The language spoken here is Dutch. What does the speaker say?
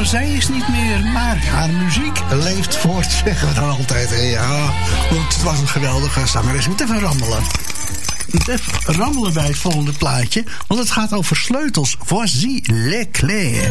Zij is niet meer, maar haar muziek leeft voort, zeggen we dan altijd. En ja, want het was een geweldige zangeres. Ik moet even rammelen. Ik moet even rammelen bij het volgende plaatje, want het gaat over sleutels. Voici les clés.